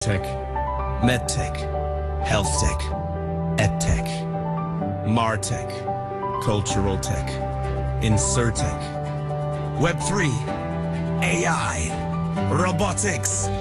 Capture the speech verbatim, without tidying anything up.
Tech, MedTech, HealthTech, EdTech, MarTech, Cultural Tech, InsurTech, Web three, A I, Robotics,